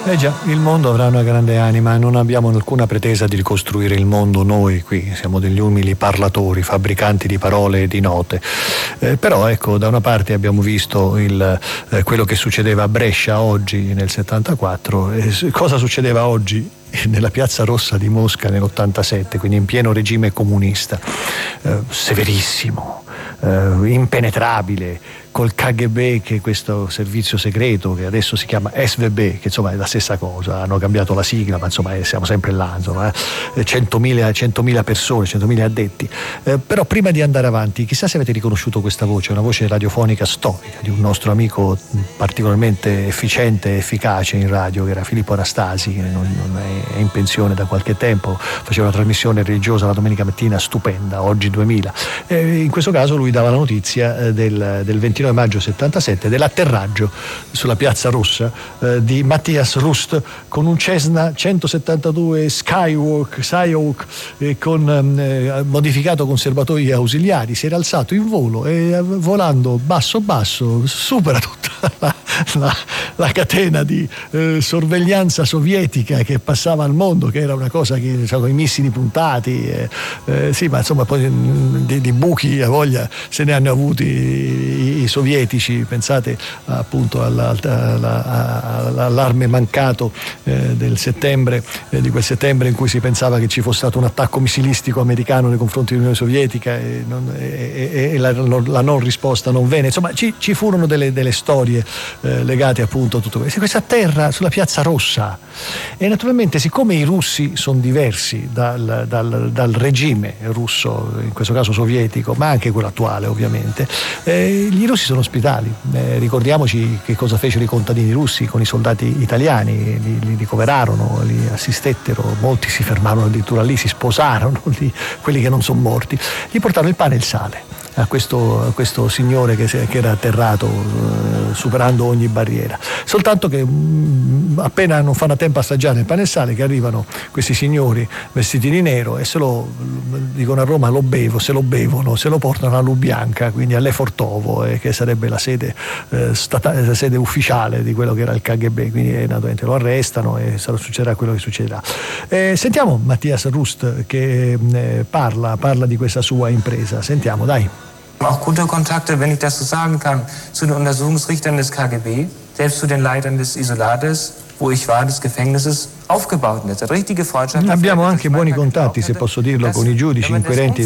Già, il mondo avrà una grande anima, non abbiamo alcuna pretesa di ricostruire il mondo noi qui, siamo degli umili parlatori, fabbricanti di parole e di note. Però ecco, da una parte abbiamo visto quello che succedeva a Brescia oggi nel 74, cosa succedeva oggi nella Piazza Rossa di Mosca nell'87, quindi in pieno regime comunista, severissimo, impenetrabile, col KGB, che è questo servizio segreto che adesso si chiama SVB, che insomma è la stessa cosa, hanno cambiato la sigla, ma insomma siamo sempre là, insomma, 100.000 persone, 100.000 addetti. Però prima di andare avanti, chissà se avete riconosciuto questa voce, una voce radiofonica storica di un nostro amico particolarmente efficiente e efficace in radio, che era Filippo Anastasi, che non è in pensione da qualche tempo, faceva una trasmissione religiosa la domenica mattina stupenda, Oggi 2000. In questo caso lui dava la notizia del 29 maggio 77 dell'atterraggio sulla Piazza Rossa di Matthias Rust con un Cessna 172 Skyhawk con modificato con serbatoi ausiliari. Si era alzato in volo e volando basso supera tutta la catena di sorveglianza sovietica che passava al mondo, che era una cosa che, diciamo, i missili puntati, sì, ma insomma poi di buchi a voglia se ne hanno avuti i sovietici. Pensate appunto all'allarme mancato del settembre, di quel settembre in cui si pensava che ci fosse stato un attacco missilistico americano nei confronti dell'Unione Sovietica e la non risposta non venne. Insomma ci furono delle storie legate appunto a tutto questo. Questa terra sulla Piazza Rossa, e naturalmente siccome i russi sono diversi dal regime russo, in questo caso sovietico, ma anche quello attuale ovviamente, gli russi sono ospitali. Ricordiamoci che cosa fecero i contadini russi con i soldati italiani, li ricoverarono, li assistettero, molti si fermarono addirittura lì, si sposarono lì, quelli che non sono morti, gli portarono il pane e il sale a questo signore che era atterrato superando ogni barriera. Soltanto che appena non fanno a tempo assaggiare il pane e sale, che arrivano questi signori vestiti di nero e se lo dicono a Roma se lo bevono, se lo portano a Lubianka, quindi all'Efortovo, che sarebbe la sede la sede ufficiale di quello che era il KGB, quindi naturalmente lo arrestano e succederà quello che succederà. Sentiamo Matthias Rust che parla di questa sua impresa. Sentiamo, dai. Auch gute Kontakte, wenn ich das so sagen kann, zu den Untersuchungsrichtern des KGB, selbst zu den Leitern des Isolates, wo ich war, des Gefängnisses, aufgebaut. Richtige Freundschaft. Abbiamo anche buoni contatti, se posso dirlo, con i giudici inquirenti